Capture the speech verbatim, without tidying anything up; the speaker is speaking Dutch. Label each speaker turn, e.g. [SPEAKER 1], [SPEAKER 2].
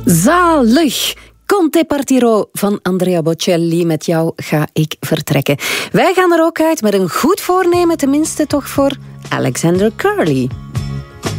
[SPEAKER 1] Zalig! Conte Partirò van Andrea Bocelli. Met jou ga ik vertrekken. Wij gaan er ook uit met een goed voornemen, tenminste toch voor Alexander Curly.